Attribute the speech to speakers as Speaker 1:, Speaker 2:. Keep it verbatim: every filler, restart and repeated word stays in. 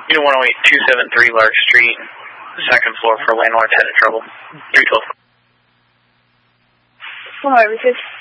Speaker 1: Unit one oh eight, two seven three Lark Street, second floor for landlord's head in trouble. three twelve.
Speaker 2: One oh eight,